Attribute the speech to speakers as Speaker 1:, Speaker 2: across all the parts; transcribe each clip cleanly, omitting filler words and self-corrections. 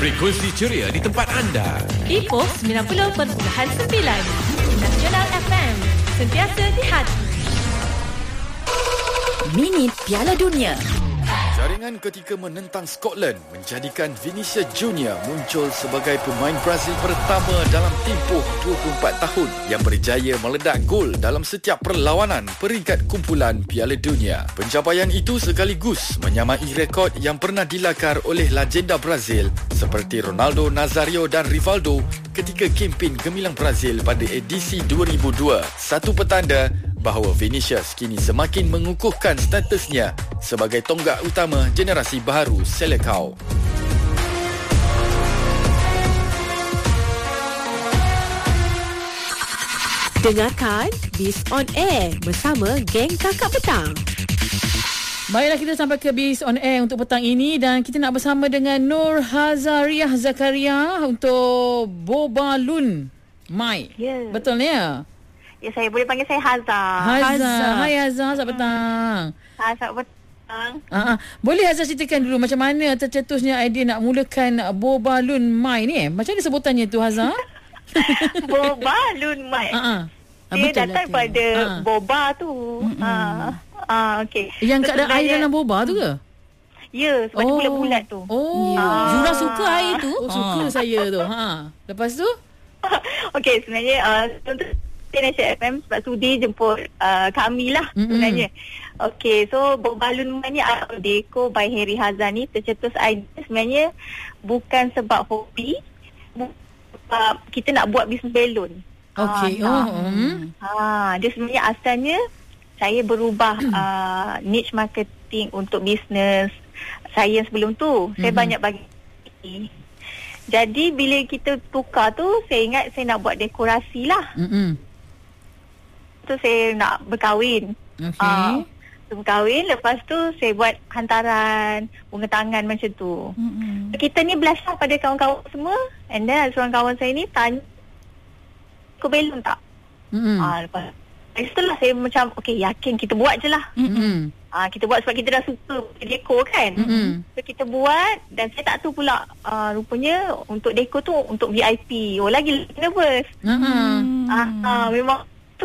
Speaker 1: Frekuensi ceria di tempat anda.
Speaker 2: Ipoh 90.9 Nasional FM. Sentiasa di hati.
Speaker 3: Minit Piala Dunia.
Speaker 4: Jaringan ketika menentang Scotland menjadikan Vinicius Junior muncul sebagai pemain Brazil pertama dalam tempoh 24 tahun yang berjaya meledak gol dalam setiap perlawanan peringkat kumpulan Piala Dunia. Pencapaian itu sekaligus menyamai rekod yang pernah dilakar oleh legenda Brazil seperti Ronaldo Nazario dan Rivaldo ketika kempen gemilang Brazil pada edisi 2002. Satu petanda bahawa Vinicius kini semakin mengukuhkan statusnya sebagai tonggak utama generasi baharu Seleção.
Speaker 5: Dengarkan Biz on Air bersama geng Kakak Petang.
Speaker 6: Baiklah, kita sampai ke Biz on Air untuk petang ini dan kita nak bersama dengan Nur Hazariah Zakaria untuk Bobalun Mai.
Speaker 7: Ya.
Speaker 6: Betul ya?
Speaker 7: Ya, saya boleh panggil saya Haza.
Speaker 6: Haza. Hai Haza, selamat petang.
Speaker 7: Selamat petang.
Speaker 6: Boleh Haza ceritakan dulu macam mana tercetusnya idea nak mulakan Bobalun Mai ni? Macam mana sebutannya tu Haza?
Speaker 7: Bobalun Mai. Dia
Speaker 6: Betul
Speaker 7: datang
Speaker 6: tu.
Speaker 7: pada boba tu. Okey.
Speaker 6: Yang
Speaker 7: So,
Speaker 6: kat ada air dalam boba tu ke?
Speaker 7: Ya, sebab dia bulat-bulat tu.
Speaker 3: Zura suka air tu.
Speaker 6: Suka saya tu. Lepas tu?
Speaker 7: Okey, sebenarnya untuk National FM sebab sudi jemput kami lah sebenarnya. Okey, so Bobalun Mai ni Deco by Harry Hazan ni tercetus idea sebenarnya bukan sebab hobi, sebab kita nak buat bisnes belon.
Speaker 6: Okey.
Speaker 7: Dia sebenarnya asalnya saya berubah niche marketing untuk bisnes saya sebelum tu. Saya banyak bagi. Jadi bila kita tukar tu, saya ingat saya nak buat dekorasi lah. Tu saya nak berkahwin.
Speaker 6: Okey.
Speaker 7: Berkahwin, lepas tu saya buat hantaran bunga tangan macam tu. Kita ni belajar pada kawan-kawan semua, and then ada seorang kawan saya ni tanya, kau belon tak? Lepas itulah saya macam okey, yakin kita buat je lah. Kita buat sebab kita dah suka dekor kan. So kita buat, dan saya tak tahu pula rupanya untuk dekor tu untuk VIP. Lagi nervous. Memang tu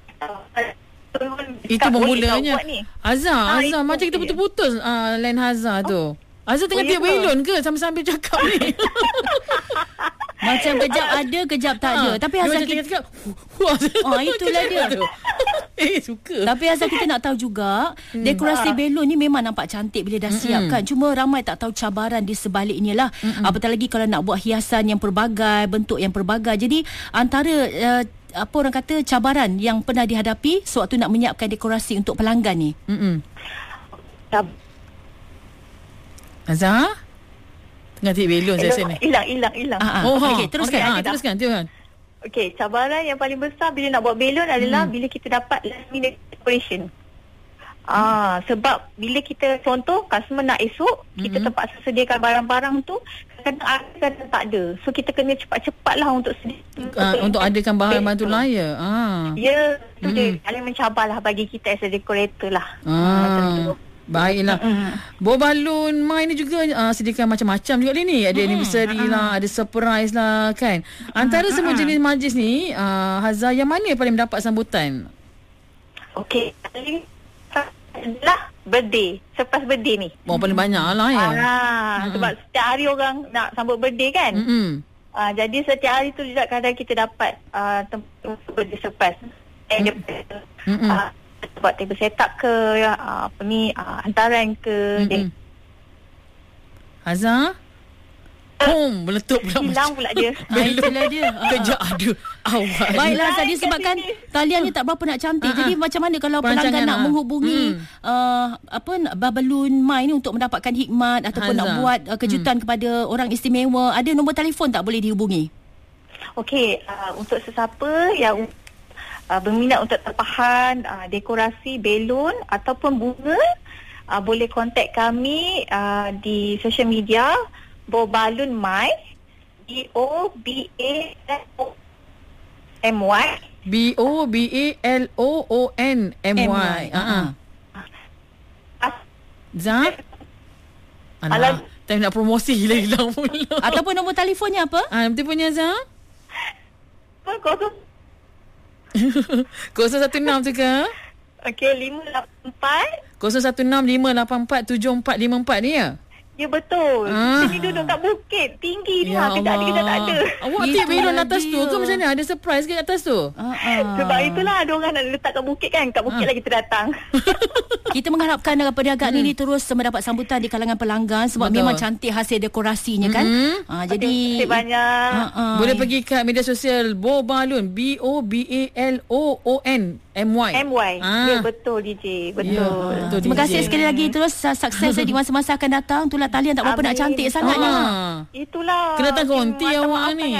Speaker 6: itu bermulanya. Azhar macam kita putus-putus line Hazar tu. Azhar tengah tiup belon ke sambil-sambil cakap ni?
Speaker 3: Macam kejap ada, kejap tak ada. Tapi Azhar kita itulah dia.
Speaker 6: Suka.
Speaker 3: Tapi Azhar kita nak tahu juga, dekorasi belon ni memang nampak cantik bila dah siap kan. Cuma ramai tak tahu cabaran di sebaliknya lah. Apatah lagi kalau nak buat hiasan yang pelbagai, bentuk yang pelbagai. Jadi antara apa orang kata cabaran yang pernah dihadapi sewaktu nak menyiapkan dekorasi untuk pelanggan ni?
Speaker 6: Azhar? Tengah tiup belon saya sini.
Speaker 7: Hilang.
Speaker 6: Okey, teruskan.
Speaker 7: Okey, cabaran yang paling besar bila nak buat belon adalah bila kita dapat last minute decoration. Sebab bila kita contoh customer nak esok, kita terpaksa sediakan barang-barang tu, kadang-kadang ada, kadang tak ada. So kita kena cepat-cepat lah untuk
Speaker 6: untuk adakan bahan-bahan tu lah ya.
Speaker 7: Ya, tu dia paling mencabarlah bagi kita as a decorator lah. Macam tu.
Speaker 6: Baiklah. Bobalun Mai ni juga sediakan macam-macam juga ni. Ada anniversary lah, ada surprise lah kan. Antara semua jenis majlis ni, Hazar, yang mana yang paling mendapat sambutan?
Speaker 7: Okey, adalah birthday, surprise birthday ni.
Speaker 6: Paling banyak lah ya.
Speaker 7: Sebab setiap hari orang nak sambut birthday kan. Jadi setiap hari tu juga kadang kita dapat tempat birthday surprise. Buat table set up ke, hantaran ke.
Speaker 6: Hazar? Meletup pula.
Speaker 7: Hilang pula dia.
Speaker 3: Itulah dia.
Speaker 6: Kejap ada. Awal.
Speaker 3: Baiklah, tadi sebabkan talian ni tak berapa nak cantik. Jadi macam mana kalau pelanggan nak menghubungi Bobalun Mai ni untuk mendapatkan hikmat ataupun
Speaker 6: Hazar
Speaker 3: nak buat kejutan kepada orang istimewa, ada nombor telefon tak boleh dihubungi?
Speaker 7: Okey, untuk sesiapa yang berminat untuk terpahan dekorasi belon ataupun bunga, boleh kontak kami di social media Bobalun Mai, BOBALONMY. BOBALONMY.
Speaker 6: Zah? Alah, Time nak promosi hilang pula.
Speaker 3: Ataupun nombor telefonnya apa?
Speaker 6: Telefonnya Azhar?
Speaker 7: Kosong.
Speaker 6: 016 tu ke?
Speaker 7: Okey, 584.
Speaker 6: 0165847454 ni ya?
Speaker 7: Ya betul. Sini duduk kat bukit. Tinggi ni. Kejap tak ada.
Speaker 6: Awak tiap belon atas tu ke macam mana? Ada surprise ke atas tu?
Speaker 7: Sebab itulah ada orang nak letak kat bukit kan. Kat bukit lagi kita datang.
Speaker 3: Kita mengharapkan perniagaan ini terus mendapat sambutan di kalangan pelanggan sebab memang cantik hasil dekorasinya kan. Jadi
Speaker 7: terima kasih banyak.
Speaker 6: Boleh pergi kat media sosial Bobalon, BOBALOON MY.
Speaker 7: Ya betul DJ. Betul.
Speaker 3: Terima kasih sekali lagi. Terus sukses di masa-masa akan datang. Itulah talian tak berapa nak cantik sangatnya.
Speaker 7: Itulah.
Speaker 6: Kena datang konti awak ni.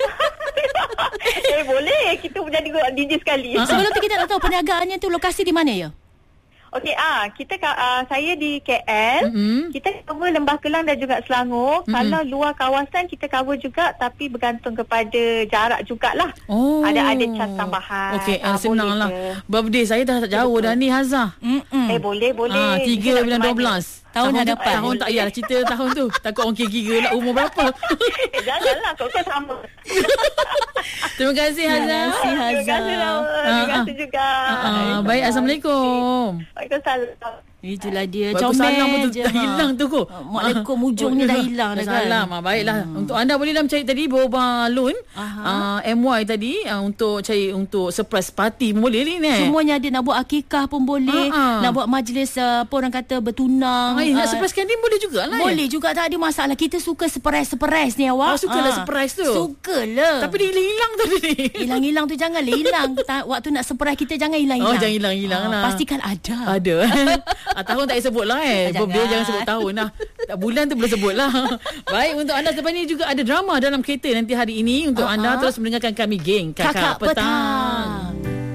Speaker 7: Boleh. Kita jadi DJ sekali.
Speaker 3: Sebelum tu kita nak tahu perniagaannya tu lokasi di mana ya?
Speaker 7: Okey, saya di KL. Kita cover Lembah Kelang dan juga Selangor. Kalau luar kawasan kita cover juga, tapi bergantung kepada jarak jugalah. Ada cas tambahan.
Speaker 6: Okey, senang lah. Birthday saya dah tak jauh dah ni Hazah.
Speaker 7: Boleh.
Speaker 6: 3 bulan 12.
Speaker 3: Tahun dah dapat.
Speaker 6: Tahun tak payah cerita tahun tu. Takut orang kira lah umur berapa.
Speaker 7: Janganlah, kau sama.
Speaker 6: Terima kasih Hazah.
Speaker 7: Terima kasih juga.
Speaker 6: Baik, Assalamualaikum.
Speaker 7: Waalaikumsalam.
Speaker 3: Itulah dia.
Speaker 6: Comel
Speaker 3: je.
Speaker 6: Dah hilang tu ko.
Speaker 3: Waalaikum ujungnya dah hilang dah kan.
Speaker 6: Salam. Baiklah. Untuk anda bolehlah mencari tadi Bobalon MY tadi untuk cari untuk surprise party pun boleh ni.
Speaker 3: Semuanya ada, nak buat akikah pun boleh, nak buat majlis apa orang kata bertunang.
Speaker 6: Nak surprise kan ni boleh jugalah.
Speaker 3: Boleh juga, tak ada masalah. Kita suka surprise ni awak.
Speaker 6: Sukalah surprise tu.
Speaker 3: Sukalah.
Speaker 6: Tapi dia hilang tu ni.
Speaker 3: Hilang janganlah hilang. Waktu nak surprise kita jangan hilang-hilang.
Speaker 6: Jangan hilang lah.
Speaker 3: Pastikan ada.
Speaker 6: Tahun tak payah sebut lah Birthday jangan sebut tahun lah. Bulan tu boleh sebut lah. Baik, untuk anda selepas ni juga ada drama dalam kereta nanti hari ini. Untuk anda terus mendengarkan kami geng Kakak Petang.